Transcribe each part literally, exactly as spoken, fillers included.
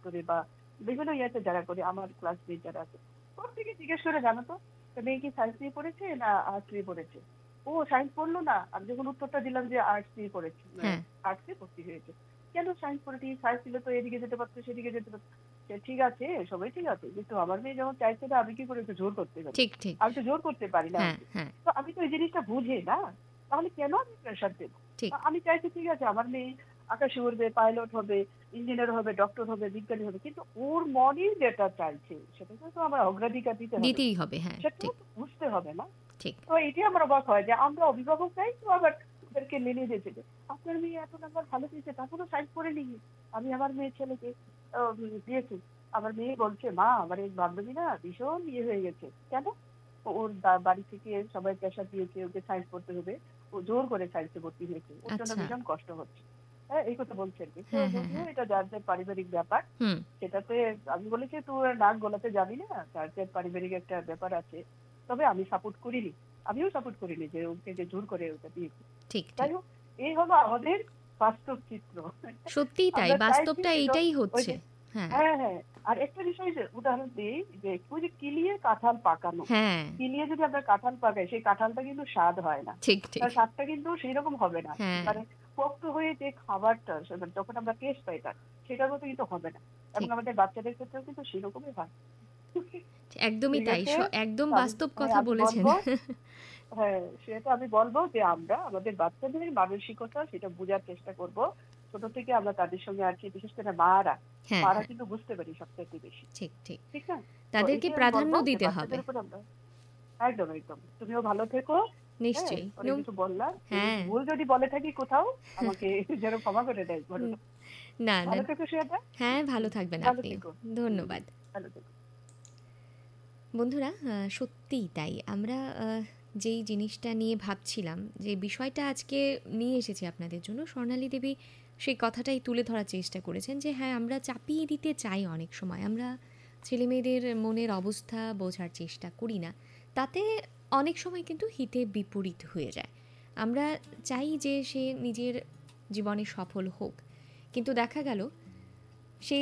করে বা বিভিন্ন ইয়াতে যারা করে, আমার ক্লাসমেট যারা আছে, প্রত্যেকে জিজ্ঞেস করে, জানো তো মেয়ে কি সায়েন্স নিয়ে পড়েছে না আর্টস নিয়ে পড়েছে? ও সায়েন্স পড়লো না। আমি যখন উত্তরটা দিলাম যে আর্টস নিয়ে পড়েছি, আর্টসে ভর্তি হয়েছে। কেন সায়েন্স পড়েছি? সায়েন্স ছিল তো এদিকে যেতে পারতো, সেদিকে যেতে পারতো। ঠিক আছে, সবাই ঠিক আছে, কিন্তু আমার মেয়ে যখন চাইছে না, আমি কি করে একটু জোর করতে পারি? আমি তো জোর করতে পারি না। তো আমি তো এই জিনিসটা বুঝি না, তাহলে কেন আমি প্রেশার দেবো? আমি চাইছি ঠিক আছে আমার মেয়ে আকাশে উড়বে, পাইলট হবে, ইঞ্জিনিয়ার হবে, ডক্টর হবে, বিজ্ঞানী হবে, কিন্তু ওর মনে যেটা চাইছে সেটা তো আমার অগ্রাধিকার দিতে হবে, দিতেই হবে। হ্যাঁ, সেটা তো বুঝতে হবে না? তো এটাই আমার অবাক হয় যে আমরা অভিভাবক চাই তো আবার ওদেরকে মেনে দিয়েছে যে আপনার মেয়ে এত নাম্বার ভালো পেয়েছে, তারপরেও সাইড করে নিয়ে আমি আমার মেয়ের ছেলেকে দিয়েছি। আমার মেয়ে বলছে, মা আমার এই বান্ধবী না ভীষণ ইয়ে হয়ে গেছে। কেন? ওর বাড়ি থেকে সবাই প্রেশার দিয়েছে ওকে সায়েন্স পড়তে হবে, ও জোর করে সায়েন্সে ভর্তি হয়েছে, ওর জন্য ভীষণ কষ্ট হচ্ছে। হ্যাঁ, এই কথা বলছেন। যদিও এটা যার যার পারিবারিক ব্যাপার, সেটাতে আমি বলেছি তুই নাক গলাতে যাবি না, যার যার পারিবারিক একটা ব্যাপার আছে। তবে আমি সাপোর্ট করিনি, আমিও সাপোর্ট করিনি যে ওকে যে জোর করে ওটা দিয়েছে। ঠিক, যাই হোক, এই হলো আমাদের বাস্তব চিত্র। সত্যি তাই, বাস্তবটা এইটাই হচ্ছে। হ্যাঁ হ্যাঁ। আর একটা বিষয় উদাহরণ দিই, যে ওই যে কিলিয়ে কাঁঠাল পাকানো, কিলিয়ে যদি আমরা কাঁঠাল পাকাই সেই কাঁঠালটা কিন্তু স্বাদ হয় না, তার স্বাদটা কিন্তু সেই রকম হবে না। মানে পোক্ত হয়ে যে খাবারটা যখন আমরা টেস্ট পাই তার, সেটার মতো কিন্তু হবে না। এবং আমাদের বাচ্চাদের ক্ষেত্রেও কিন্তু সেরকমই হয়। একদমই তাই, একদম বাস্তব কথা বলেছেন। হ্যাঁ, সেটা আমি বলবো যে আমরা আমাদের বাচ্চাদের মানসিকতা সেটা বোঝার চেষ্টা করব। ছোট থেকে আমরা তাদের সঙ্গে আর কি, বিশেষ করে মারা মারা কিন্তু বুঝতে পারি সবচেয়ে বেশি। ঠিক ঠিক ঠিক না, তাদেরকে প্রাধান্য দিতে হবে। একদম একদম। তুমিও ভালো থেকো। নিশ্চয়ই, অনেক কিছু বললাম, ভুল যদি বলে থাকি কোথাও আমাকে যেন ক্ষমা করে দেয়। না না, ভালো থেকো শ্রেয়া। হ্যাঁ, ভালো থাকবেন আপনি। ধন্যবাদ। ভালো থেকো বন্ধুরা। সত্যিই তাই, আমরা যেই জিনিসটা নিয়ে ভাবছিলাম, যে বিষয়টা আজকে নিয়ে এসেছি আপনাদের জন্য, স্বর্ণালী দেবী সেই কথাটাই তুলে ধরার চেষ্টা করেছেন যে হ্যাঁ, আমরা চাপিয়ে দিতে চাই, অনেক সময় আমরা ছেলেমেয়েদের মনের অবস্থা বোঝার চেষ্টা করি না, তাতে অনেক সময় কিন্তু হিতে বিপরীত হয়ে যায়। আমরা চাই যে সে নিজের জীবনে সফল হোক, কিন্তু দেখা গেল সে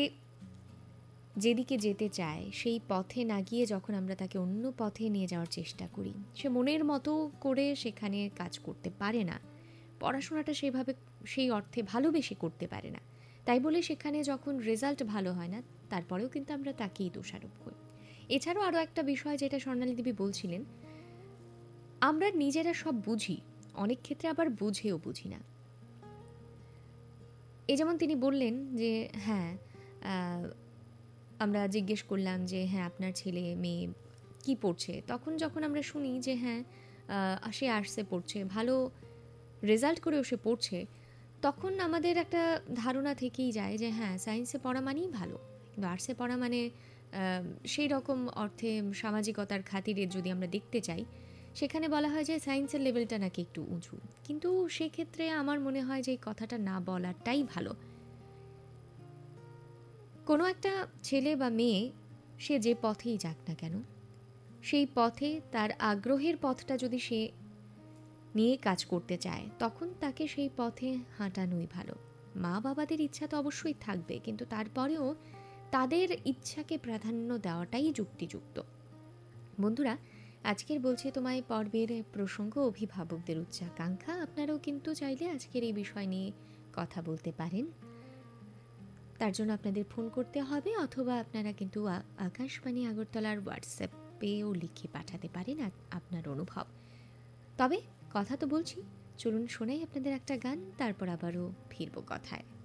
যেদিকে যেতে চায় সেই পথে না গিয়ে যখন আমরা তাকে অন্য পথে নিয়ে যাওয়ার চেষ্টা করি, সে মনের মতো করে সেখানে কাজ করতে পারে না, পড়াশোনাটা সেভাবে সেই অর্থে ভালোবেসে করতে পারে না, তাই বলে সেখানে যখন রেজাল্ট ভালো হয় না তারপরেও কিন্তু আমরা তাকেই দোষারোপ করি। এছাড়াও আরও একটা বিষয় যেটা স্বর্ণালী দেবী বলছিলেন, আমরা নিজেরা সব বুঝি, অনেক ক্ষেত্রে আবার বুঝেও বুঝি না। এই যেমন তিনি বললেন যে হ্যাঁ, আমরা জিজ্ঞেস করলাম যে হ্যাঁ আপনার ছেলে মেয়ে কি পড়ছে, তখন যখন আমরা শুনি যে হ্যাঁ সে আর্টসে পড়ছে, ভালো রেজাল্ট করেও সে পড়ছে, তখন আমাদের একটা ধারণা থেকেই যায় যে হ্যাঁ সায়েন্সে পড়া মানেই ভালো, কিন্তু আর্টসে পড়া মানে সেই রকম অর্থে সামাজিকতার খাতিরে যদি আমরা দেখতে চাই, সেখানে বলা হয় যে সায়েন্সের লেভেলটা নাকি একটু উঁচু, কিন্তু সেক্ষেত্রে আমার মনে হয় যে এই কথাটা না বলাটাই ভালো। কোনো একটা ছেলে বা মেয়ে সে যে পথেই যাক না কেন, সেই পথে তার আগ্রহের পথটা যদি সে নিয়ে কাজ করতে চায়, তখন তাকে সেই পথে হাঁটানোই ভালো। মা বাবাদের ইচ্ছা তো অবশ্যই থাকবে, কিন্তু তারপরেও তাদের ইচ্ছাকে প্রাধান্য দেওয়াটাই যুক্তিযুক্ত। বন্ধুরা, আজকের বলছি তোমায় পর্বের প্রসঙ্গ অভিভাবকদের উচ্চাকাঙ্ক্ষা। আপনারাও কিন্তু চাইলে আজকের এই বিষয় নিয়ে কথা বলতে পারেন, তার জন্য আপনাদের ফোন করতে হবে, অথবা আপনারা কিন্তু আকাশবাণী আগরতলার হোয়াটসঅ্যাপেও লিখে পাঠাতে পারেন আপনার অনুভব। তবে কথা তো বলছি, চলুন শোনাই আপনাদের একটা গান, তারপর আবারও ফিরবো কথায়।